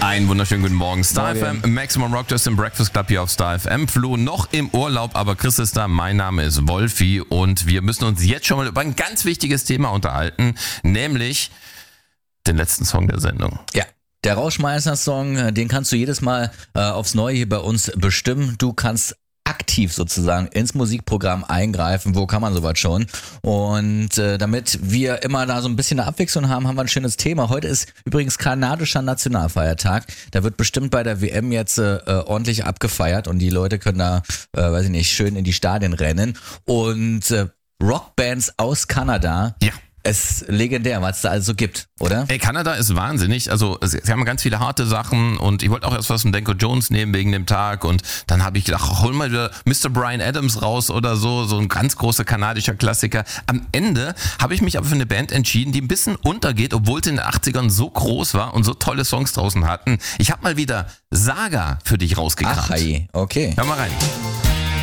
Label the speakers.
Speaker 1: Einen wunderschönen guten Morgen. Star
Speaker 2: Morgen.
Speaker 1: FM, Maximum Rock, Just im Breakfast Club hier auf Star FM. Flo noch im Urlaub, aber Chris ist da. Mein Name ist Wolfi und wir müssen uns jetzt schon mal über ein ganz wichtiges Thema unterhalten, nämlich den letzten Song der Sendung.
Speaker 2: Ja. Der Rauschmeißer-Song, den kannst du jedes Mal aufs Neue hier bei uns bestimmen. Du kannst aktiv sozusagen ins Musikprogramm eingreifen. Wo kann man sowas schon? Und damit wir immer da so ein bisschen eine Abwechslung haben, haben wir ein schönes Thema. Heute ist übrigens kanadischer Nationalfeiertag. Da wird bestimmt bei der WM jetzt ordentlich abgefeiert und die Leute können da, weiß ich nicht, schön in die Stadien rennen. Und Rockbands aus Kanada.
Speaker 1: Ja.
Speaker 2: Es ist legendär, was es da also gibt, oder?
Speaker 1: Ey, Kanada ist wahnsinnig. Also sie haben ganz viele harte Sachen und ich wollte auch erst was von Danko Jones nehmen wegen dem Tag und dann habe ich gedacht, hol mal wieder Mr. Bryan Adams raus oder so ein ganz großer kanadischer Klassiker. Am Ende habe ich mich aber für eine Band entschieden, die ein bisschen untergeht, obwohl sie in den 80ern so groß war und so tolle Songs draußen hatten. Ich habe mal wieder Saga für dich rausgekramt.
Speaker 2: Ach, hey, okay.
Speaker 1: Hör mal rein.